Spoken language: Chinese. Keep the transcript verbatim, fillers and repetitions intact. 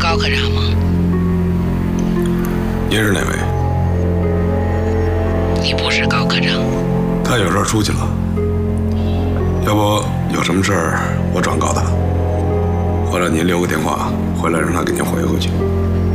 高科长吗？ 您是哪位？ 你不是高科长。 他有事出去了，要不有什么事儿我转告他，或者您留个电话回来让他给您回回去。